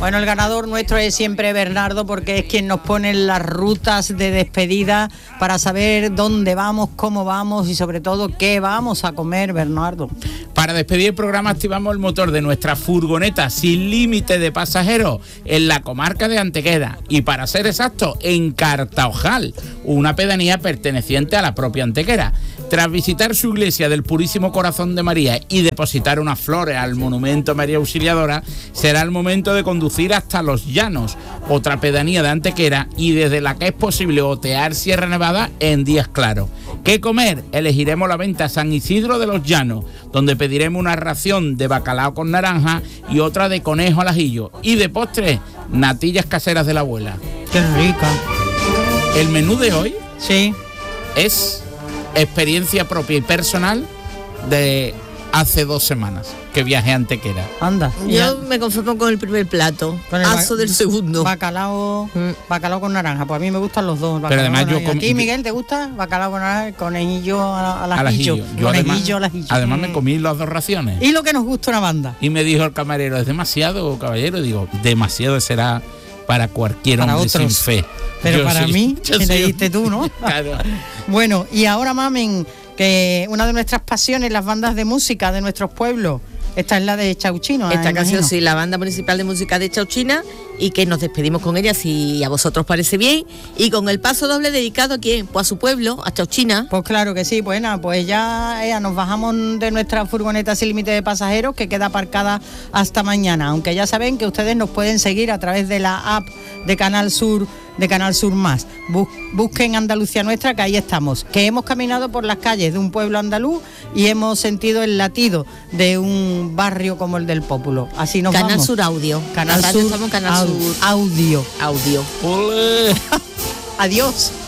Bueno, el ganador nuestro es siempre Bernardo, porque es quien nos pone las rutas de despedida para saber dónde vamos, cómo vamos y sobre todo qué vamos a comer, Bernardo. Para despedir el programa activamos el motor de nuestra furgoneta sin límite de pasajeros en la comarca de Antequera y, para ser exacto, en Cartaojal, una pedanía perteneciente a la propia Antequera. Tras visitar su iglesia del Purísimo Corazón de María y depositar unas flores al monumento a María Auxiliadora, será el momento de conducir hasta Los Llanos, otra pedanía de Antequera y desde la que es posible otear Sierra Nevada en días claros. ¿Qué comer? Elegiremos la venta San Isidro de los Llanos, donde pediremos una ración de bacalao con naranja y otra de conejo al ajillo. Y de postre, natillas caseras de la abuela. ¡Qué rica! El menú de hoy sí es experiencia propia y personal de hace 2 semanas que viajé a Antequera. Anda. Yo me conformo con el primer plato, con el aso del segundo. Bacalao con naranja, pues a mí me gustan los dos. Pero además yo ¿A ti, Miguel, te gusta bacalao con naranja, conejillo al ajillo? Yo además me comí las 2 raciones. Y lo que nos gusta una banda. Y me dijo el camarero, ¿es demasiado, caballero? Y digo, demasiado será para cualquier hombre otros, sin fe. Pero yo para mí, que le diste tú, ¿no? Claro. Bueno, y ahora, mamen, que una de nuestras pasiones, las bandas de música de nuestros pueblos. Esta es la de Chauchino. Esta canción, sí, la banda municipal de música de Chauchina, y que nos despedimos con ella, si a vosotros parece bien, y con el paso doble dedicado a quién, pues a su pueblo, a Chauchina. Pues claro que sí, pues nada, pues ya nos bajamos de nuestra furgoneta sin límite de pasajeros, que queda aparcada hasta mañana, aunque ya saben que ustedes nos pueden seguir a través de la app de Canal Sur Más. Busquen Andalucía Nuestra, que ahí estamos, que hemos caminado por las calles de un pueblo andaluz y hemos sentido el latido de un barrio como el del Pópulo. Así nos Canal vamos. Sur Audio. Canal Sur Canal Sur Audio. Audio. ¡Olé! Adiós.